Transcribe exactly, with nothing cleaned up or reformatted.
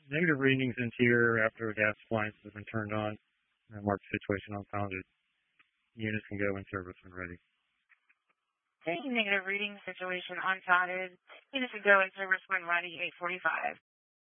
Negative readings interior after a gas appliance has been turned on. Uh, mark situation unfounded. Units can go in service when ready. Okay, negative reading situation unfounded. Units can go in service when ready, eight forty-five.